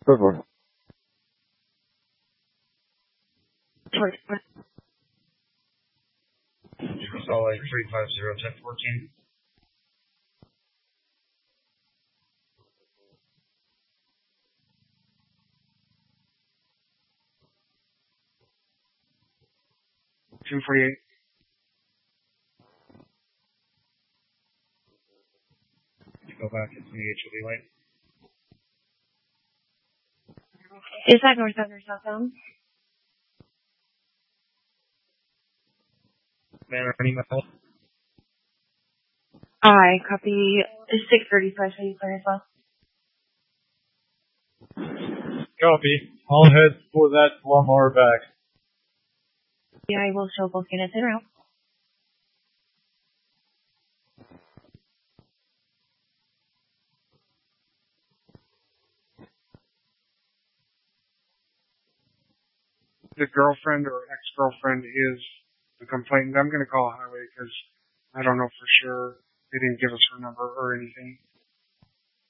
Go for it. Salt Lake 350-1014. $248. Go back. It's me, HOV Light. Is that northbound or southbound? Man, any email? I copy 635, so you clear as well. Copy. I'll head for that 1 hour back. Yeah, I will show both units en route. The girlfriend or ex-girlfriend is the complainant. I'm going to call highway because I don't know for sure. They didn't give us her number or anything.